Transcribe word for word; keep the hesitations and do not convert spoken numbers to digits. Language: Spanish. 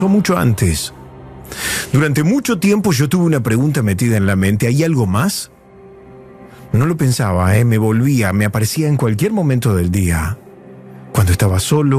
mucho antes. Durante mucho tiempo yo tuve una pregunta metida en la mente. ¿Hay algo más? No lo pensaba, ¿eh? Me volvía, me aparecía en cualquier momento del día. Cuando estaba solo,